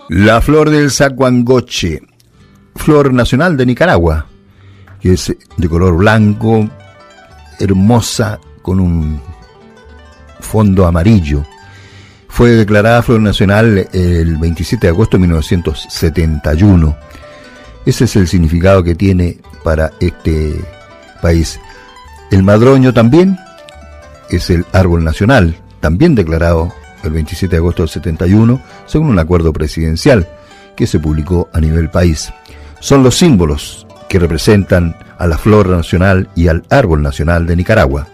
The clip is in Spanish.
La flor del zacuangoche, flor nacional de Nicaragua, que es de color blanco, hermosa, con un fondo amarillo. Fue declarada flor nacional el 27 de agosto de 1971. Ese es el significado que tiene para este país. El madroño también es el árbol nacional, también declarado el 27 de agosto del 71, según un acuerdo presidencial que se publicó a nivel país. Son los símbolos que representan a la flor nacional y al árbol nacional de Nicaragua.